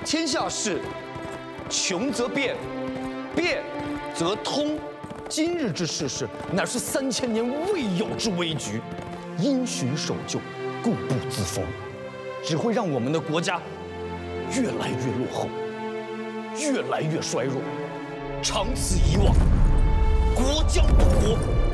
天下事，穷则变，变则通。今日之世事，乃是3000年未有之危局，因循守旧，固步自封，只会让我们的国家越来越落后，越来越衰弱。长此以往，国将不国。